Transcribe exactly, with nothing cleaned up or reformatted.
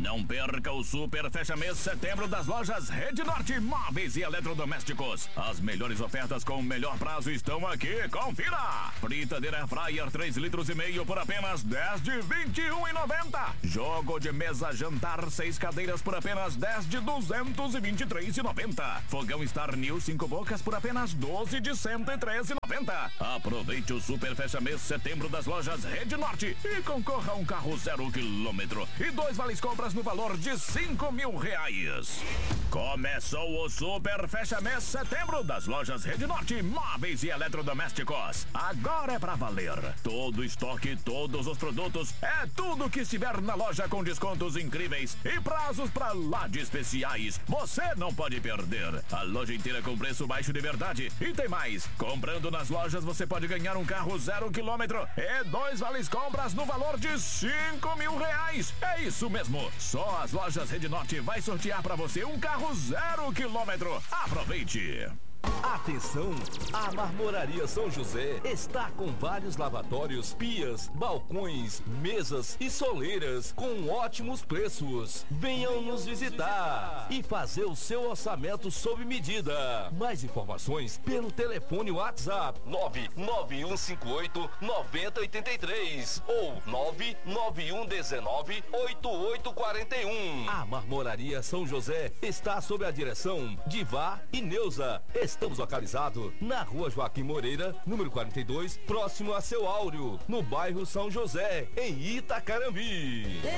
Não perca o Super Fecha Mês Setembro das lojas Rede Norte Móveis e Eletrodomésticos. As melhores ofertas com o melhor prazo estão aqui. Confira! Fritadeira Fryer três litros e meio por apenas dez de vinte e um e noventa. Jogo de mesa jantar seis cadeiras por apenas dez de duzentos e vinte e três e noventa. Fogão Star New cinco bocas por apenas doze de cento e treze e noventa. Aproveite o Super Fecha Mês Setembro das lojas Rede Norte e concorra a um carro zero quilômetro e dois vales compras no valor de cinco mil reais. Começou o Super Fecha Mês Setembro das lojas Rede Norte Móveis e Eletrodomésticos. Agora é pra valer. Todo estoque, todos os produtos, é tudo que estiver na loja com descontos incríveis e prazos pra lá de especiais. Você não pode perder. A loja inteira com preço baixo de verdade. E tem mais. Comprando nas lojas você pode ganhar um carro zero quilômetro e dois vales compras no valor de cinco mil reais. É isso mesmo. Só as lojas Rede Norte vai sortear pra você um carro zero quilômetro. Aproveite! Atenção! A Marmoraria São José está com vários lavatórios, pias, balcões, mesas e soleiras com ótimos preços. Venham nos visitar e fazer o seu orçamento sob medida. Mais informações pelo telefone WhatsApp nove nove um cinco oito nove zero oito três ou nove nove um um nove oito oito quatro um. A Marmoraria São José está sob a direção de Vá e Neuza. Estamos localizados na Rua Joaquim Moreira, número quarenta e dois, próximo a Seu Áureo, no bairro São José, em Itacarambi.